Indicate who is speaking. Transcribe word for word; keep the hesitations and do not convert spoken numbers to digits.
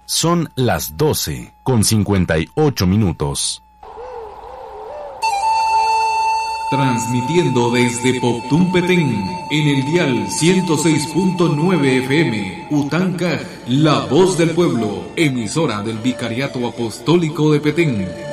Speaker 1: Son las doce con cincuenta y ocho minutos.
Speaker 2: Transmitiendo desde Poptún Petén, en el dial ciento seis punto nueve F M, Utancaj, la voz del pueblo, emisora del Vicariato Apostólico de Petén.